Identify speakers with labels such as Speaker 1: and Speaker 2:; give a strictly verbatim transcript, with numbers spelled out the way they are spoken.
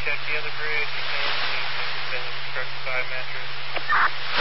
Speaker 1: check the other bridge. You can see the constructed side mattress.